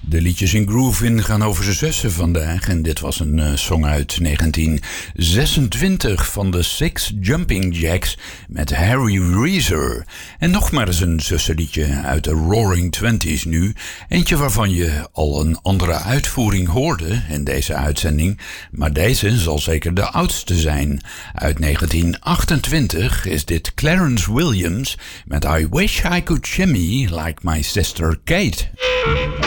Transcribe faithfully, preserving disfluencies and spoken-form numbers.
De liedjes in Groovin gaan over zijn zussen vandaag. En dit was een uh, song uit negentien zesentwintig van de Six Jumping Jacks met Harry Reeser. En nog maar eens een zussenliedje uit de Roaring Twenties nu. Eentje waarvan je al een andere uitvoering hoorde in deze uitzending. Maar deze zal zeker de oudste zijn. Uit negentien achtentwintig is dit Clarence Williams met I Wish I Could Shimmy Like My Sister Kate.